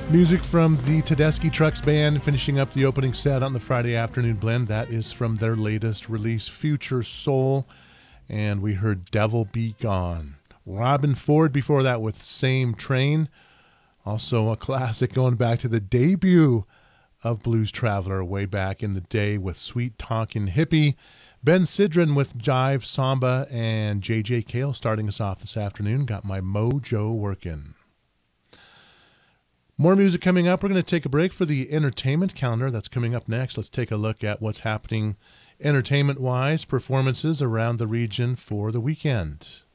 Music from the Tedeschi Trucks Band finishing up the opening set on the Friday afternoon blend. That is from their latest release, Future Soul. And we heard Devil Be Gone. Robin Ford before that with Same Train. Also a classic going back to the debut of Blues Traveler way back in the day with Sweet Talkin' Hippie. Ben Sidran with Jive Samba, and J.J. Cale starting us off this afternoon. Got my mojo working. More music coming up. We're going to take a break for the entertainment calendar that's coming up next. Let's take a look at what's happening entertainment-wise, performances around the region for the weekend.